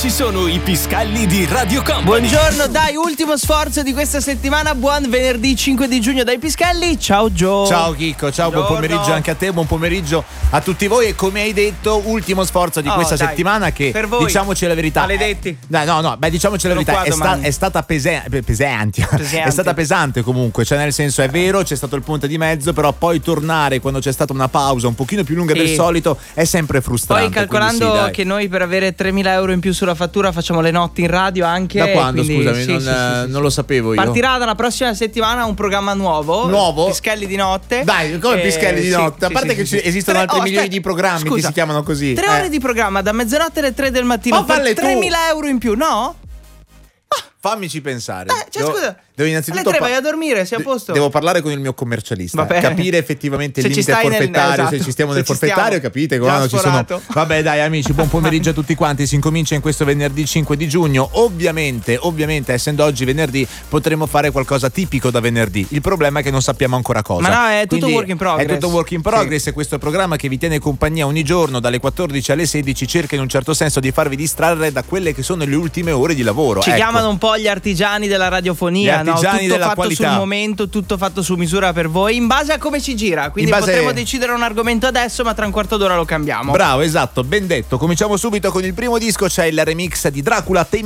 ci sono i Piscalli di Radio Company. Buongiorno, dai, ultimo sforzo di questa settimana. Buon venerdì 5 di giugno dai Piscalli. Ciao Gio. Ciao Chicco, ciao, buon pomeriggio anche a te, buon pomeriggio a tutti voi. E come hai detto, ultimo sforzo di questa settimana che, per voi, diciamoci la verità, maledetti. Diciamoci la verità, è stata pesante. È stata pesante comunque, cioè nel senso, è vero, c'è stato il ponte di mezzo, però poi tornare quando c'è stata una pausa un pochino più lunga del solito è sempre frustrante. Poi calcolando che noi per avere 3.000 euro in più sulla fattura facciamo le notti in radio anche. Da quando, quindi, scusami, non lo sapevo io. Partirà dalla prossima settimana un programma nuovo? Pischelli di notte. Dai, come Pischelli di notte? A parte che esistono altri milioni di programmi che si chiamano così. 3 ore di programma da mezzanotte alle 3 del mattino per 3.000 euro in più, no? Fammici pensare. Scusa, devo innanzitutto alle 3 vai a dormire, sei a posto. Devo parlare con il mio commercialista, capire effettivamente il limite forfettario, se ci stiamo nel forfettario, capite? Quando ci sono. Vabbè, dai amici, buon pomeriggio a tutti quanti. Si incomincia in questo venerdì 5 di giugno. Ovviamente, essendo oggi venerdì, potremo fare qualcosa tipico da venerdì. Il problema è che non sappiamo ancora cosa. Ma no, è tutto work in progress. È tutto work in progress, e questo programma che vi tiene compagnia ogni giorno dalle 14 alle 16 cerca in un certo senso di farvi distrarre da quelle che sono le ultime ore di lavoro. Ci chiamano un po' gli artigiani della radiofonia, gli artigiani tutto della fatto qualità. sul momento, tutto fatto su misura per voi, in base a come ci gira. Quindi potremo decidere un argomento adesso, ma tra un quarto d'ora lo cambiamo. Bravo, esatto, ben detto. Cominciamo subito con il primo disco, c'è il remix di Dracula,